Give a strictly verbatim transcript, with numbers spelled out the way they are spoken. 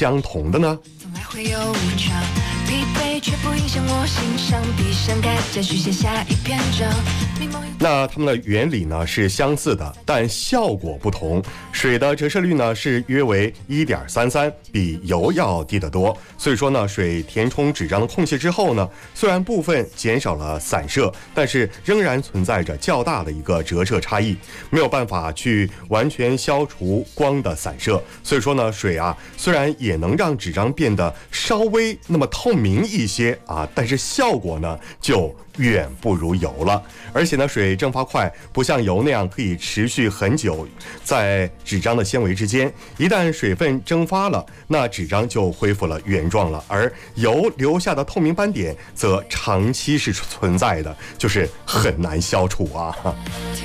相同的呢？ 从来会有无常，疲惫却不影响我欣赏，闭上盖再续写下一篇章。 那它们的原理呢是相似的，但效果不同。水的折射率呢是约为 一点三三， 比油要低得多。所以说呢，水填充纸张的空隙之后呢，虽然部分减少了散射，但是仍然存在着较大的一个折射差异，没有办法去完全消除光的散射。所以说呢，水啊虽然也能让纸张变得稍微那么透明一些啊，但是效果呢就远不如油了。而且呢，水蒸发快，不像油那样可以持续很久在纸张的纤维之间，一旦水分蒸发了，那纸张就恢复了原状了，而油留下的透明斑点则长期是存在的，就是很难消除啊。